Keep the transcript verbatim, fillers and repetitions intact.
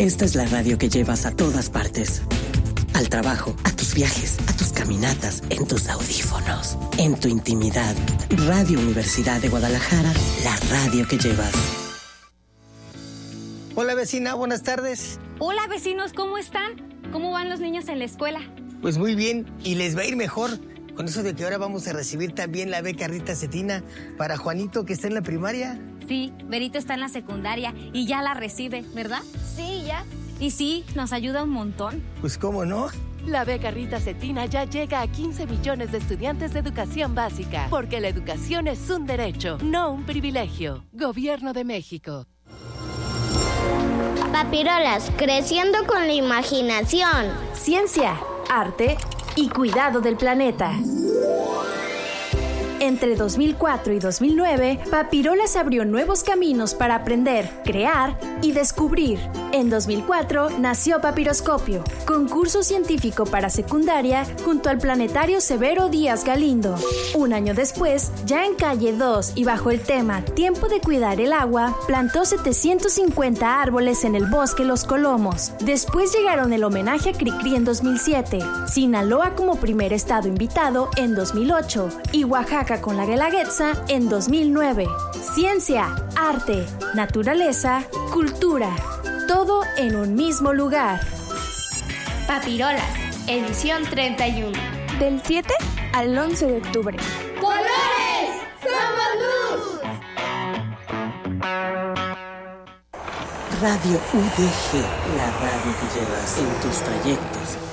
Esta es la radio que llevas a todas partes. Al trabajo, a tus viajes, a tus caminatas, en tus audífonos, en tu intimidad. Radio Universidad de Guadalajara, la radio que llevas. Hola vecina, buenas tardes. Hola vecinos, ¿cómo están? ¿Cómo van los niños en la escuela? Pues muy bien, y les va a ir mejor con eso de que ahora vamos a recibir también la beca Rita Cetina para Juanito, que está en la primaria. Sí, Berito está en la secundaria y ya la recibe, ¿verdad? Sí, ya. Y sí, nos ayuda un montón. Pues cómo no. La beca Rita Cetina ya llega a quince millones de estudiantes de educación básica, porque la educación es un derecho, no un privilegio. Gobierno de México. Papirolas, creciendo con la imaginación. Ciencia, arte y cuidado del planeta. Entre dos mil cuatro y dos mil nueve, Papirolas abrió nuevos caminos para aprender, crear y descubrir. En dos mil cuatro nació Papiroscopio, concurso científico para secundaria junto al Planetario Severo Díaz Galindo. Un año después, ya en Calle dos y bajo el tema Tiempo de cuidar el agua, plantó setecientos cincuenta árboles en el bosque Los Colomos. Después llegaron el homenaje a Cricri en dos mil siete, Sinaloa como primer estado invitado en dos mil ocho y Oaxaca con la Guelaguetza en dos mil nueve. Ciencia, arte, naturaleza, cultura, todo en un mismo lugar. Papirolas, edición treinta y uno. Del siete al once de octubre. ¡Colores! ¡Somos luz! Radio U D G, la radio que llevas en tus trayectos.